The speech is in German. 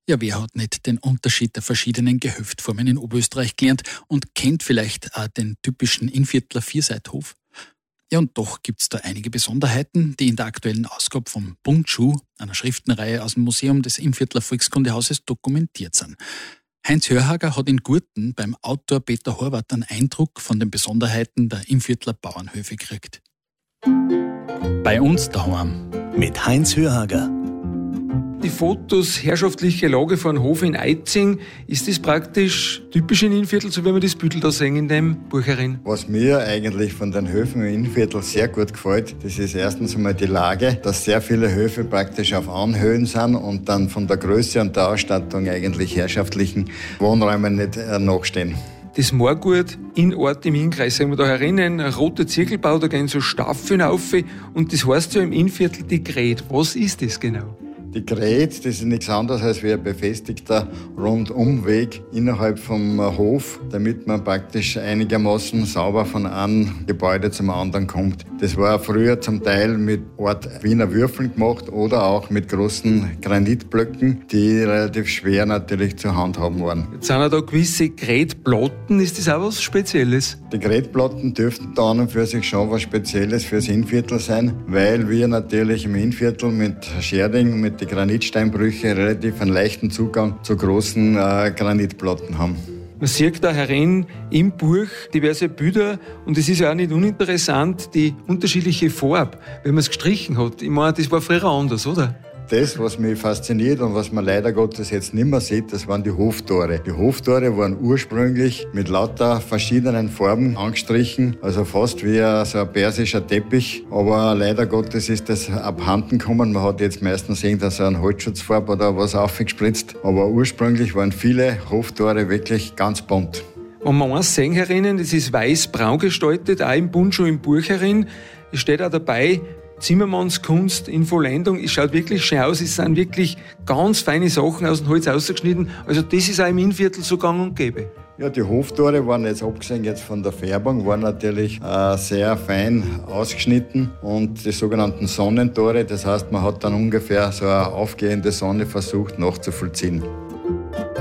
Ja, wer hat nicht den Unterschied der verschiedenen Gehöftformen in Oberösterreich gelernt und kennt vielleicht auch den typischen Innviertler Vierseithof? Ja, und doch gibt's da einige Besonderheiten, die in der aktuellen Ausgabe vom Bundschuh, einer Schriftenreihe aus dem Museum des Innviertler Volkskundehauses, dokumentiert sind. Heinz Hörhager hat in Gurten beim Autor Peter Horvath einen Eindruck von den Besonderheiten der Innviertler Bauernhöfe gekriegt. Bei uns daheim. Mit Heinz Hörhager. Die Fotos herrschaftliche Lage von Hof in Eitzing, ist das praktisch typisch in Innviertel, so wie wir das Bild da sehen in dem Buch herin? Was mir eigentlich von den Höfen im Innviertel sehr gut gefällt, das ist erstens einmal die Lage, dass sehr viele Höfe praktisch auf Anhöhen sind und dann von der Größe und der Ausstattung eigentlich herrschaftlichen Wohnräumen nicht nachstehen. Das Moorgut in Ort im Innkreis, sehen wir da herinnen, ein roter Zirkelbau, da gehen so Staffeln auf und das heißt ja im Innviertel die Gret. Was ist das genau? Die Gret, das ist nichts anderes als wie ein befestigter Rundumweg innerhalb vom Hof, damit man praktisch einigermaßen sauber von einem Gebäude zum anderen kommt. Das war früher zum Teil mit Art Wiener Würfeln gemacht oder auch mit großen Granitblöcken, die relativ schwer natürlich zu handhaben waren. Jetzt sind ja da gewisse Gretplatten, ist das auch was Spezielles? Die Gretplatten dürften da an und für sich schon was Spezielles fürs Innviertel sein, weil wir natürlich im Innviertel mit Scherding, mit die Granitsteinbrüche relativ einen leichten Zugang zu großen Granitplatten haben. Man sieht da herin im Buch diverse Bilder und es ist ja auch nicht uninteressant, die unterschiedliche Farbe, wenn man es gestrichen hat. Ich meine, das war früher anders, oder? Das, was mich fasziniert und was man leider Gottes jetzt nicht mehr sieht, das waren die Hoftore. Die Hoftore waren ursprünglich mit lauter verschiedenen Farben angestrichen, also fast wie so ein persischer Teppich. Aber leider Gottes ist das abhanden gekommen. Man hat jetzt meistens so eine Holzschutzfarbe oder was aufgespritzt. Aber ursprünglich waren viele Hoftore wirklich ganz bunt. Wenn wir eins sehen herinnen, das ist weiß-braun gestaltet, auch im Bundschuh im Buch herin. Es steht auch dabei, Zimmermannskunst in Vollendung. Es schaut wirklich schön aus. Es sind wirklich ganz feine Sachen aus dem Holz ausgeschnitten. Also das ist auch im Innviertel so gang und gäbe. Ja, die Hoftore waren jetzt abgesehen jetzt von der Färbung, waren natürlich sehr fein ausgeschnitten und die sogenannten Sonnentore, das heißt, man hat dann ungefähr so eine aufgehende Sonne versucht nachzuvollziehen.